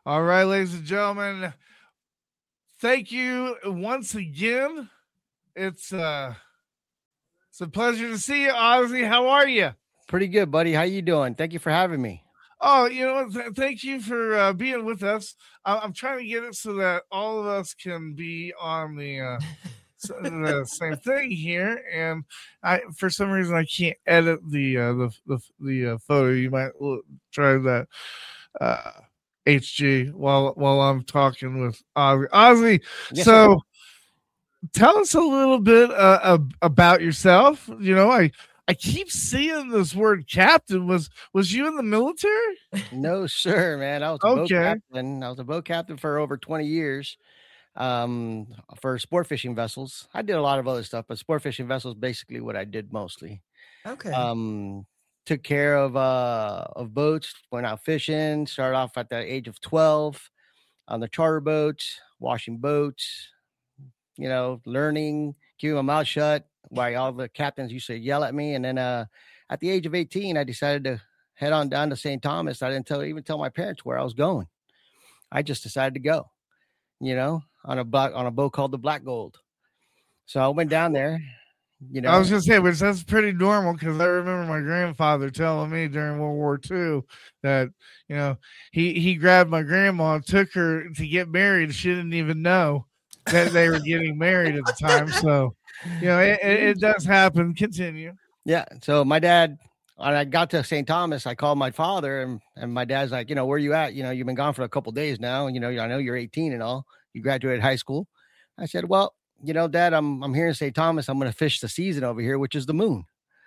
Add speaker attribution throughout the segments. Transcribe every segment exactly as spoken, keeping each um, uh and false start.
Speaker 1: All right, ladies and gentlemen, thank you once again. It's uh, it's a pleasure to see you, Ozzy. How are you?
Speaker 2: Pretty good, buddy. How you doing? Thank you for having me.
Speaker 1: Oh, you know, th- thank you for uh, being with us. I- I'm trying to get it so that all of us can be on the uh, s- the same thing here, and I, for some reason, I can't edit the uh, the the, the uh, photo. You might l- try that. Uh, H G while while I'm talking with Ozzy. Ozzy,
Speaker 2: Yes, sir.
Speaker 1: so tell us a little bit uh, ab- about yourself. You know, I I keep seeing this word captain. Was was you in the military?
Speaker 2: No, sir, man. I was a boat
Speaker 1: Okay.
Speaker 2: captain. I was a boat captain for over twenty years. Um, for sport fishing vessels. I did a lot of other stuff, but sport fishing vessels basically what I did mostly.
Speaker 3: Okay.
Speaker 2: Um, took care of uh of boats, went out fishing, started off at the age of twelve on the charter boats, washing boats, you know, learning, keeping my mouth shut while all the captains used to yell at me. And then uh, at the age of eighteen, I decided to head on down to Saint Thomas. I didn't tell even tell my parents where I was going. I just decided to go, you know, on a black on a boat called the Black Gold. So I went down there, you
Speaker 1: I was
Speaker 2: know.
Speaker 1: gonna say, which that's pretty normal because I remember my grandfather telling me during World War Two that you know he he grabbed my grandma and took her to get married. She didn't even know that they were getting married at the time. So you know it, it, it does happen. Continue.
Speaker 2: Yeah. So my dad, when I got to Saint Thomas, I called my father, and, and my dad's like, you know, where you at? You know, you've been gone for a couple days now. You know, I know you're eighteen and all. You graduated high school. I said, well, you know, Dad, I'm I'm here in Saint Thomas. I'm going to fish the season over here, which is the moon.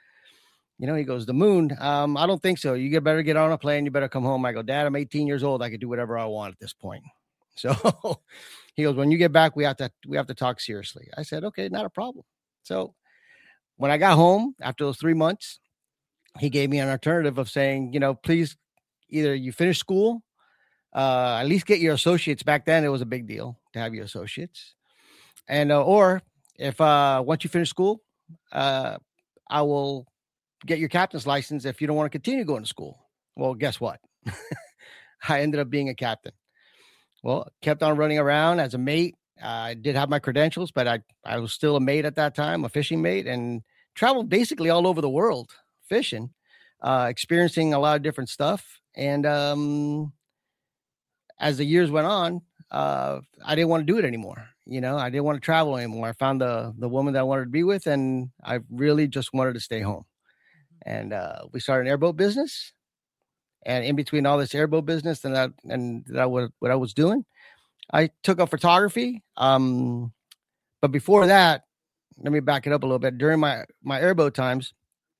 Speaker 2: You know, he goes, the moon. Um, I don't think so. You get better get on a plane. You better come home. I go, Dad, I'm eighteen years old. I could do whatever I want at this point. So he goes, when you get back, we have to we have to talk seriously. I said, okay, not a problem. So when I got home after those three months, he gave me an alternative of saying, you know, please either you finish school, uh, at least get your associates. Back then, it was a big deal to have your associates, and uh, or if uh, once you finish school, uh, I will get your captain's license if you don't want to continue going to school. Well, guess what? I ended up being a captain. Well, kept on running around as a mate. Uh, I did have my credentials, but I, I was still a mate at that time, a fishing mate, and traveled basically all over the world fishing, uh, experiencing a lot of different stuff. And um, as the years went on, uh, I didn't want to do it anymore. You know, I didn't want to travel anymore. I found the the woman that I wanted to be with, and I really just wanted to stay home. And uh, we started an airboat business. And in between all this airboat business and that and that what, what I was doing, I took up photography. Um, but before that, let me back it up a little bit. During my my airboat times,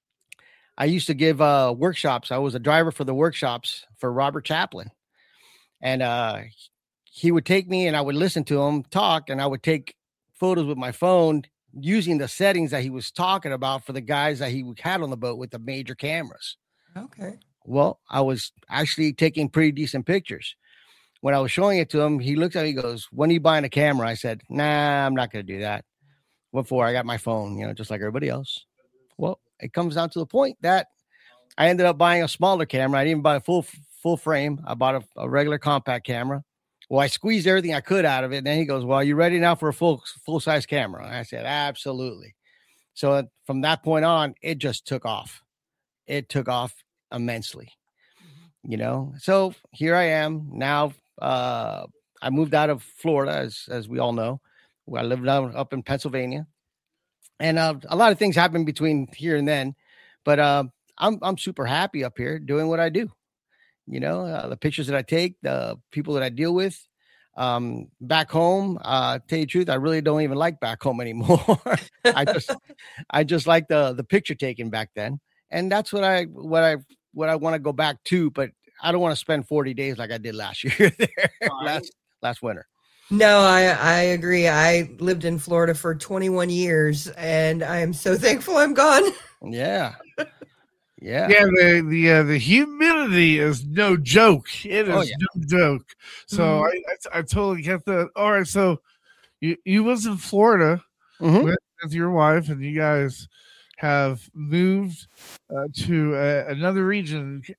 Speaker 2: I used to give uh, workshops. I was a driver for the workshops for Robert Chaplin, and uh, he would take me and I would listen to him talk, and I would take photos with my phone using the settings that he was talking about for the guys that he had on the boat with the major cameras.
Speaker 3: Okay.
Speaker 2: Well, I was actually taking pretty decent pictures. When I was showing it to him, he looked at me, he goes, when are you buying a camera? I said, nah, I'm not going to do that. What for? I got my phone, you know, just like everybody else. Well, it comes down to the point that I ended up buying a smaller camera. I didn't even buy a full full frame. I bought a, a regular compact camera. Well, I squeezed everything I could out of it. And then he goes, well, are you ready now for a full full size camera? And I said, absolutely. So from that point on, it just took off. It took off immensely, you know? So here I am now. Uh, I moved out of Florida, as, as we all know. I lived down up in Pennsylvania, and uh, a lot of things happened between here and then, but uh, I'm, I'm super happy up here doing what I do. You know, uh, the pictures that I take, the people that I deal with. Um, back home, uh, tell you the truth, I really don't even like back home anymore. I just, I just like the the picture taken back then, and that's what I what I what I want to go back to. But I don't want to spend forty days like I did last year there, last last winter.
Speaker 3: No, I I agree. I lived in Florida for twenty-one years, and I am so thankful I'm gone.
Speaker 2: Yeah, yeah,
Speaker 1: Yeah, the the uh, the humidity is no joke. It
Speaker 2: oh
Speaker 1: is
Speaker 2: yeah.
Speaker 1: no joke. So
Speaker 3: Mhm.
Speaker 1: I, I I totally get that. All right, so you you was in Florida
Speaker 2: Mm-hmm.
Speaker 1: with, with your wife, and you guys have moved uh, to uh, another region.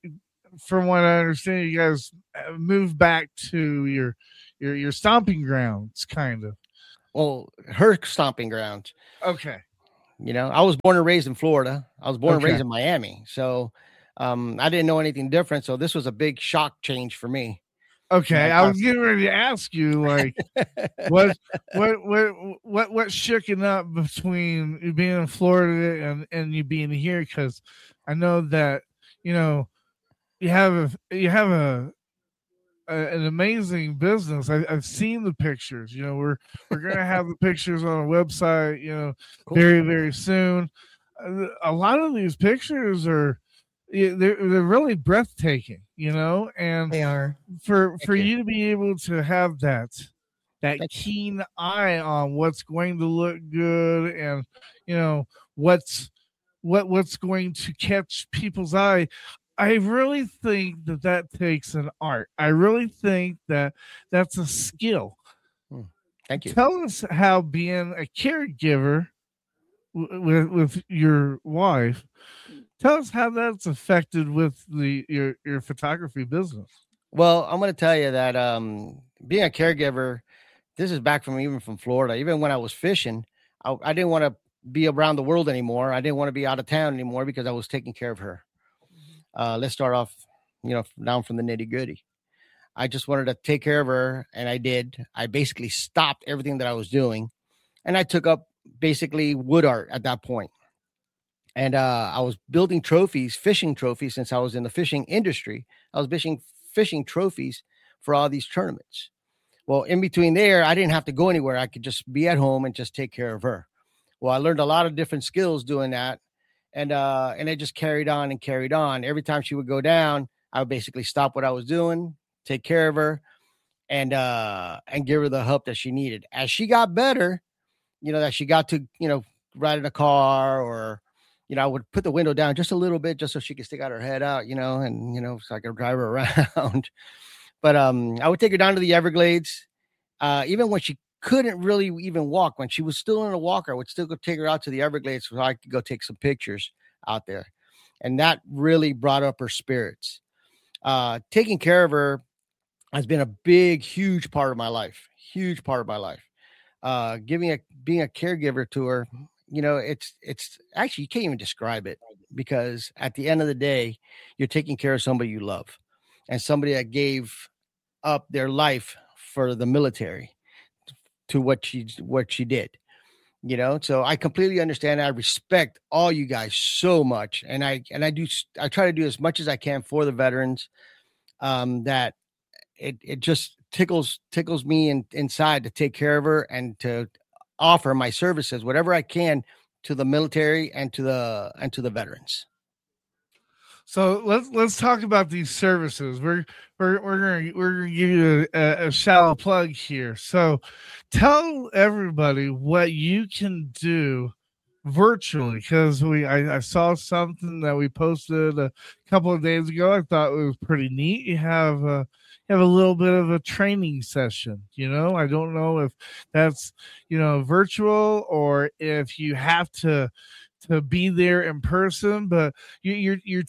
Speaker 1: from what I understand, you guys moved back to your your your stomping grounds, kind of.
Speaker 2: Well, her stomping grounds.
Speaker 1: Okay.
Speaker 2: You know, I was born and raised in Florida. I was born
Speaker 1: Okay.
Speaker 2: and raised in Miami. So um, I didn't know anything different. So this was a big shock change for me.
Speaker 1: Okay.
Speaker 2: My
Speaker 1: I was
Speaker 2: thoughts-
Speaker 1: getting ready to ask you, like, what, what, what, what, what shooken up between you being in Florida and, and you being here? Because I know that, you know, you have a, you have a, a an amazing business. I, I've seen the pictures. You know, we're we're gonna have the pictures on a website. You know,
Speaker 2: Cool.
Speaker 1: very very soon. Uh, A lot of these pictures are yeah, they're they're really breathtaking. You know, and
Speaker 3: They are.
Speaker 1: for for
Speaker 2: you.
Speaker 1: you to be able to have that that
Speaker 2: Thank
Speaker 1: keen eye on what's going to look good and you know what's what what's going to catch people's eye. I really think that that takes an art. I really think that that's a skill.
Speaker 2: Thank you.
Speaker 1: Tell us how being a caregiver w- with with your wife, tell us how that's affected with the your your photography business.
Speaker 2: Well, I'm going to tell you that um, being a caregiver, this is back from even from Florida. Even when I was fishing, I, I didn't want to be around the world anymore. I didn't want to be out of town anymore because I was taking care of her. Uh, let's start off, you know, down from the nitty gritty. I just wanted to take care of her, and I did. I basically stopped everything that I was doing, and I took up basically wood art at that point. And uh, I was building trophies, fishing trophies, since I was in the fishing industry. I was fishing fishing trophies for all these tournaments. Well, in between there, I didn't have to go anywhere. I could just be at home and just take care of her. Well, I learned a lot of different skills doing that. And uh, and it just carried on and carried on. Every time she would go down, I would basically stop what I was doing, take care of her, and uh, and give her the help that she needed. As she got better, you know, that she got to, you know, ride in a car, or, you know, I would put the window down just a little bit just so she could stick out her head out, you know, and, you know, so I could drive her around. But um, I would take her down to the Everglades, uh, even when she couldn't really even walk. When she was still in a walker, I would still go take her out to the Everglades so I could go take some pictures out there. And that really brought up her spirits. Uh, taking care of her has been a big, huge part of my life. Huge part of my life. Uh, giving a being a caregiver to her, you know, it's it's actually, you can't even describe it, because at the end of the day, you're taking care of somebody you love, and somebody that gave up their life for the military to what she what she did. You know, so I completely understand. I respect all you guys so much, and I and I do I try to do as much as I can for the veterans. Um, that it it just tickles tickles me in, inside to take care of her and to offer my services, whatever I can, to the military and to the and to the veterans.
Speaker 1: So let's let's talk about these services. We're we're we're gonna we're gonna give you a, a shallow plug here. So tell everybody what you can do virtually, because we I, I saw something that we posted a couple of days ago. I thought it was pretty neat. You have a you have a little bit of a training session. You know, I don't know if that's you know virtual or if you have to to be there in person, but you, you're you're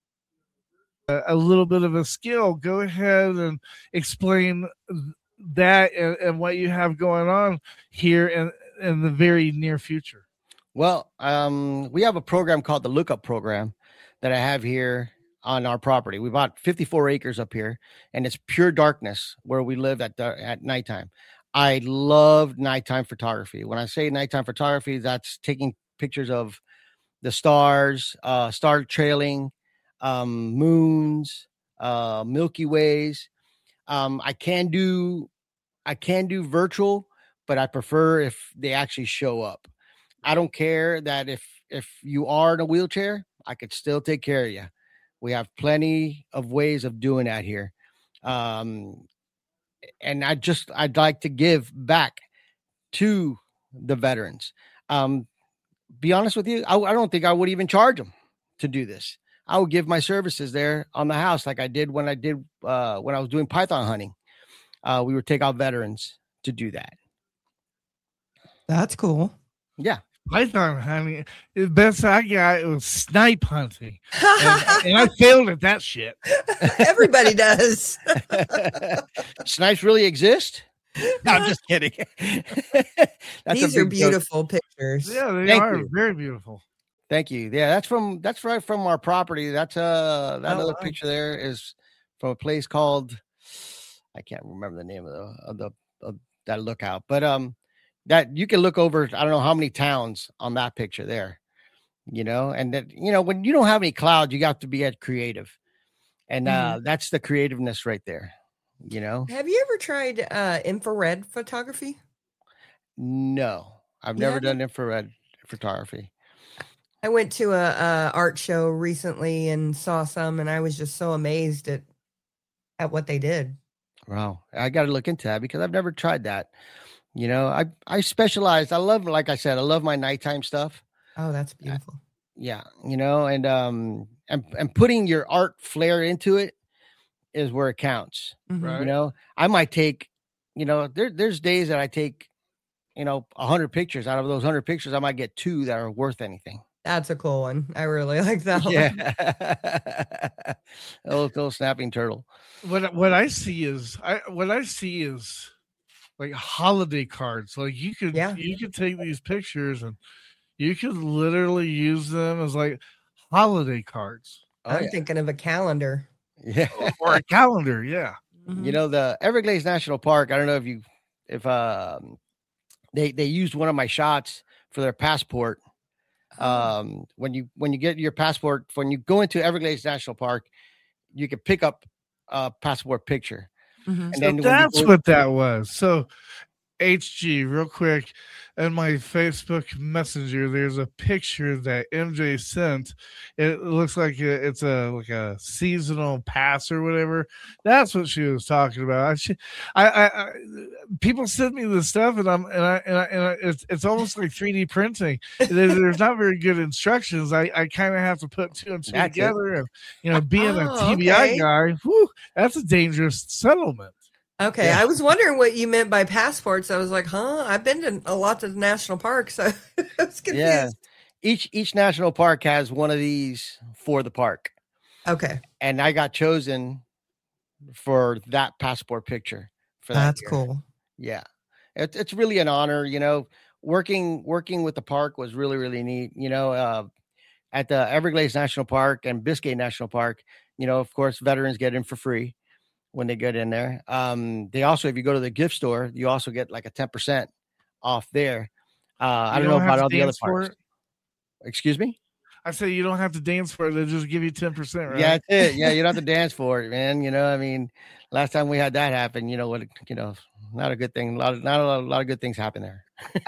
Speaker 1: a little bit of a skill. Go ahead and explain that and, and what you have going on here in, in the very near future.
Speaker 2: Well, um, we have a program called the Lookup Program that I have here on our property. We bought fifty-four acres up here, and it's pure darkness where we live at the, at nighttime. I love nighttime photography. When I say nighttime photography, that's taking pictures of the stars, uh, star trailing, um, moons, uh, Milky Ways. Um, I can do, I can do virtual, but I prefer if they actually show up. I don't care that if, if you are in a wheelchair, I could still take care of you. We have plenty of ways of doing that here. Um, and I just, I'd like to give back to the veterans. Um, be honest with you, I, I don't think I would even charge them to do this. I would give my services there on the house, like I did when I did uh, when I was doing python hunting. Uh, we would take out veterans to do that.
Speaker 3: That's cool.
Speaker 2: Yeah,
Speaker 1: python hunting. The best I got it was snipe hunting, and, and I failed at that shit.
Speaker 3: Everybody does.
Speaker 2: Snipes really exist? No, I'm just kidding. That's
Speaker 3: These
Speaker 2: a
Speaker 3: are
Speaker 2: big joke.
Speaker 3: beautiful pictures.
Speaker 1: Yeah, they
Speaker 2: Thank
Speaker 1: are
Speaker 2: you.
Speaker 1: very beautiful.
Speaker 2: Thank you. Yeah, that's from that's right from our property. That's uh that
Speaker 3: Oh,
Speaker 2: other
Speaker 3: wow.
Speaker 2: picture there is from a place called, I can't remember the name of the of the of that lookout, but um that you can look over I don't know how many towns on that picture there, you know, and that you know when you don't have any clouds, you got to be at creative, and uh
Speaker 3: Mhm.
Speaker 2: that's the creativeness right there, you know.
Speaker 3: Have you ever tried uh, infrared photography?
Speaker 2: No, I've
Speaker 3: You
Speaker 2: never
Speaker 3: haven't?
Speaker 2: done infrared photography.
Speaker 3: I went to a, a art show recently and saw some, and I was just so amazed at at what they did.
Speaker 2: Wow, I got to look into that because I've never tried that. You know, I I specialize. I love, like I said, I love my nighttime stuff.
Speaker 3: Oh, that's beautiful.
Speaker 2: Yeah, you know, and um, and and putting your art flair into it is where it counts.
Speaker 3: Mhm.
Speaker 1: Right.
Speaker 2: You know, I might take, you know, there there's days that I take, you know, a hundred pictures. Out of those hundred pictures, I might get two that are worth anything.
Speaker 3: That's a cool one. I really like that one.
Speaker 2: Yeah, little, little snapping turtle.
Speaker 1: What what I see is I what I see is like holiday cards. Like you could
Speaker 3: Yeah.
Speaker 1: you could take these pictures and you could literally use them as like holiday cards
Speaker 2: Oh
Speaker 3: I'm
Speaker 2: yeah,
Speaker 3: thinking of a calendar.
Speaker 2: yeah.
Speaker 1: or a calendar. Yeah.
Speaker 2: You
Speaker 3: Mhm.
Speaker 2: know, the Everglades National Park, I don't know if you if um they they used one of my shots for their passport.
Speaker 3: Oh,
Speaker 2: Um when you when you get your passport, when you go into Everglades National Park, you can pick up a passport picture.
Speaker 3: mhm.
Speaker 2: And
Speaker 1: So
Speaker 2: then when you
Speaker 1: that's
Speaker 2: go,
Speaker 1: what that was. So H G, real quick, in my Facebook Messenger, there's a picture that M J sent. It looks like a, it's a like a seasonal pass or whatever. That's what she was talking about. I, she, I, I, I people send me this stuff, and I'm and I and, I, and I, it's it's almost like three D printing. There- There's not very good instructions. I, I kind of have to put two and two
Speaker 2: That's it.
Speaker 1: together, and you know, being a
Speaker 3: Oh,
Speaker 1: T B I
Speaker 3: okay.
Speaker 1: guy, whew, that's a dangerous settlement.
Speaker 3: Okay,
Speaker 2: Yeah.
Speaker 3: I was wondering what you meant by passports. I was like, huh? I've been to a lot of national parks. So I was confused.
Speaker 2: yeah, each each national park has one of these for the park.
Speaker 3: Okay,
Speaker 2: And I got chosen for that passport picture for that
Speaker 3: that's
Speaker 2: year.
Speaker 3: cool.
Speaker 2: Yeah. It's it's really an honor, you know. Working working with the park was really really neat. You know, uh, at the Everglades National Park and Biscayne National Park, you know, of course, veterans get in for free when they get in there. Um, they also, if you go to the gift store, you also get like a ten percent off there. Uh, I
Speaker 1: You
Speaker 2: don't know
Speaker 1: have
Speaker 2: about
Speaker 1: to
Speaker 2: all the other
Speaker 1: dance for
Speaker 2: parks.
Speaker 1: it.
Speaker 2: Excuse me.
Speaker 1: I say you don't have to dance for it; they just give you ten percent, right?
Speaker 2: Yeah, that's it. Yeah, you don't have to dance for it, man. You know, I mean, last time we had that happen, you know what? You know, not a good thing. A lot of not a lot, a lot of good things happen there.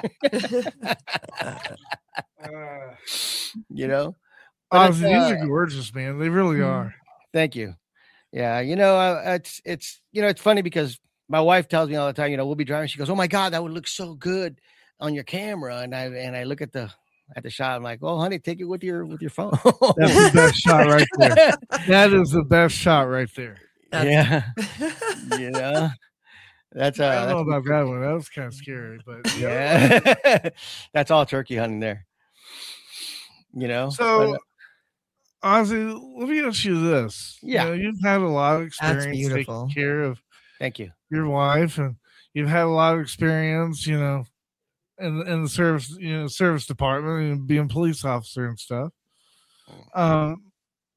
Speaker 1: Uh,
Speaker 2: You know, but it's,
Speaker 1: Ozzy, these
Speaker 2: uh,
Speaker 1: are gorgeous, man. They really
Speaker 3: Mhm.
Speaker 1: are.
Speaker 2: thank you. Yeah, you know, uh, it's it's you know, it's funny because my wife tells me all the time, you know, we'll be driving. She goes, "Oh my God, that would look so good on your camera." And I and I look at the at the shot. I'm like, "Oh, honey, take it with your with your phone."
Speaker 1: That's the best shot right there. That is the best shot right there.
Speaker 3: That's-
Speaker 2: Yeah, you know, that's uh,
Speaker 1: I don't
Speaker 2: that's
Speaker 1: know
Speaker 2: what-
Speaker 1: about that one. That was kind of scary, but the other one-
Speaker 2: yeah, that's all turkey hunting there. You know,
Speaker 1: So,
Speaker 2: but, uh,
Speaker 1: Ozzy, let me ask you this.
Speaker 2: Yeah.
Speaker 1: You know, you've had a lot of experience
Speaker 3: beautiful.
Speaker 1: taking care of
Speaker 2: thank you.
Speaker 1: your wife, and you've had a lot of experience, you know, in in the service, you know, service department and being a police officer and stuff. Um,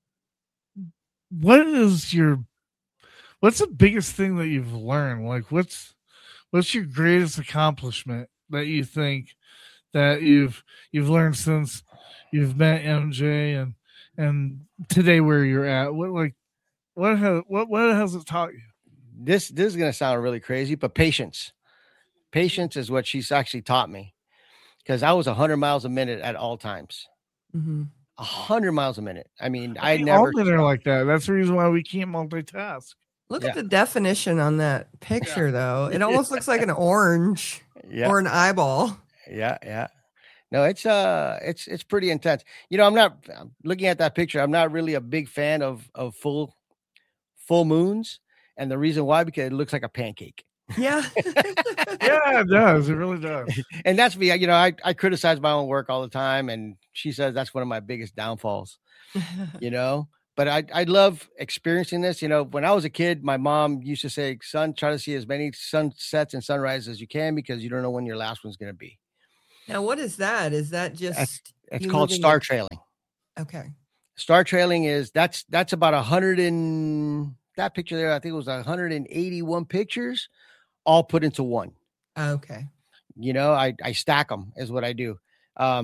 Speaker 1: what is your what's the biggest thing that you've learned? Like, what's what's your greatest accomplishment that you think that you've you've learned since you've met M J and and today where you're at? What like what has what what has it taught you?
Speaker 2: This this is gonna sound really crazy, but patience. Patience is what she's actually taught me. Because I was a hundred miles a minute at all times.
Speaker 3: Mhm.
Speaker 2: A hundred miles a minute. I mean, I,
Speaker 1: I mean,
Speaker 2: never
Speaker 1: all men are like that. That's the reason why we can't multitask.
Speaker 3: Look
Speaker 2: Yeah.
Speaker 3: at the definition on that picture, though. It almost looks like an orange
Speaker 2: yeah,
Speaker 3: or an eyeball.
Speaker 2: yeah, yeah. No, it's uh it's it's pretty intense. You know, I'm not I'm looking at that picture, I'm not really a big fan of of full full moons. And the reason why, because it looks like a pancake.
Speaker 3: Yeah.
Speaker 1: Yeah, it does. It really does.
Speaker 2: And that's me. You know, I, I criticize my own work all the time. And she says that's one of my biggest downfalls, you know, but I, I love experiencing this. You know, when I was a kid, my mom used to say, son, try to see as many sunsets and sunrises as you can, because you don't know when your last one's going to be.
Speaker 3: Now, what is that? Is that just,
Speaker 2: That's, it's
Speaker 3: you
Speaker 2: called
Speaker 3: moving
Speaker 2: star
Speaker 3: your-
Speaker 2: trailing.
Speaker 3: Okay.
Speaker 2: Star trailing is that's, that's about a hundred and that picture there. I think it was one hundred eighty-one pictures all put into one.
Speaker 3: Okay.
Speaker 2: You know, I, I stack them is what I do. Um,